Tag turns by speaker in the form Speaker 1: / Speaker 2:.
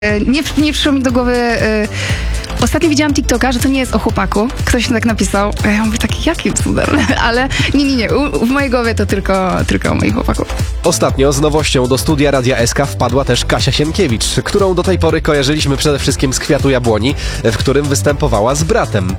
Speaker 1: Nie przyszło mi do głowy... Ostatnio widziałam TikToka, że to nie jest o chłopaku. Ktoś tak napisał. Ja mówię, tak, jakim cudem? Ale nie. W mojej głowie to tylko o moich chłopaku.
Speaker 2: Ostatnio z nowością do studia Radia SK wpadła też Kasia Sienkiewicz, którą do tej pory kojarzyliśmy przede wszystkim z Kwiatu Jabłoni, w którym występowała z bratem.